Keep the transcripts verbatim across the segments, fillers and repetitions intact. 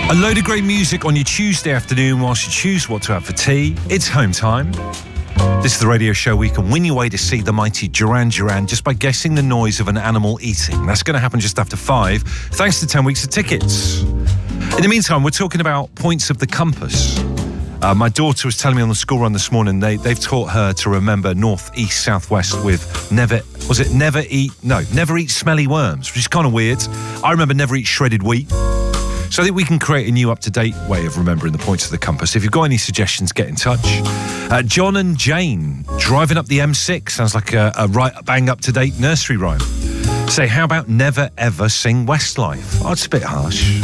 A load of great music on your Tuesday afternoon whilst you choose what to have for tea. It's home time. This is the radio show where you can win your way to see the mighty Duran Duran just by guessing the noise of an animal eating. That's going to happen just after five, thanks to ten weeks of tickets. In the meantime, we're talking about points of the compass. Uh, my daughter was telling me on the school run this morning they, they've taught her to remember north, east, south, west with never, was it never eat, no, never eat smelly worms, which is kind of weird. I remember never eat shredded wheat. So I think we can create a new up-to-date way of remembering the points of the compass. If you've got any suggestions, get in touch. Uh, John and Jane, driving up the M six. Sounds like a, a right bang up-to-date nursery rhyme. Say, how about never ever sing Westlife? Oh, it's a bit harsh.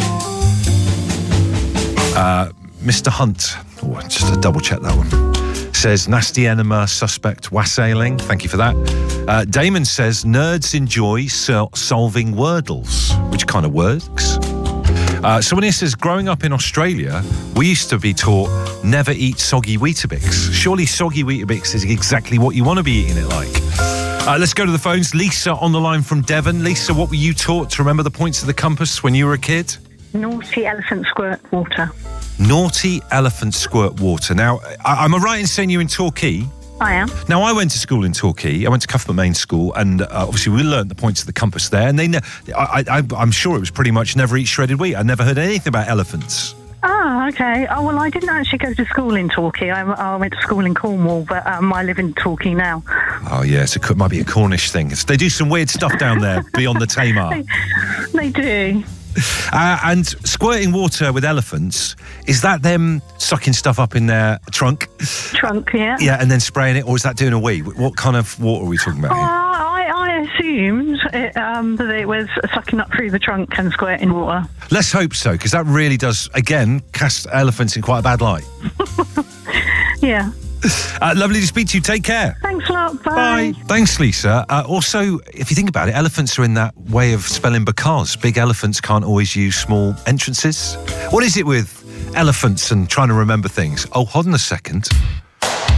Uh, Mister Hunt, oh, just to double-check that one, says, nasty enema suspect wassailing. Thank you for that. Uh, Damon says, nerds enjoy sol- solving wordles, which kind of works. Uh, someone here says, growing up in Australia, we used to be taught never eat soggy Weetabix. Surely soggy Weetabix is exactly what you want to be eating it like. Uh, let's go to the phones. Lisa on the line from Devon. Lisa, what were you taught to remember the points of the compass when you were a kid? Naughty elephant squirt water. Naughty elephant squirt water. Now, I- am I right in saying you're in Torquay? I am. Now, I went to school in Torquay. I went to Cuthbert Main School, and uh, obviously we learnt the points of the compass there. And they, ne- I, I, I'm sure it was pretty much never eat shredded wheat. I never heard anything about elephants. Ah, okay. Oh, well, I didn't actually go to school in Torquay. I, I went to school in Cornwall, but um, I live in Torquay now. Oh, yeah, so it might be a Cornish thing. It's, they do some weird stuff down there beyond the Tamar. They, they do. Uh, and squirting water with elephants, is that them sucking stuff up in their trunk? Trunk, yeah. Yeah, and then spraying it, or is that doing a wee? What kind of water are we talking about Oh, here? I, I assumed it, um, that it was sucking up through the trunk and squirting water. Let's hope so, because that really does, again, cast elephants in quite a bad light. Yeah. Uh, lovely to speak to you. Take care. Thanks a lot. Bye. Bye. Thanks, Lisa. Uh, also, if you think about it, elephants are in that way of spelling because. Big elephants can't always use small entrances. What is it with elephants and trying to remember things? Oh, hold on a second.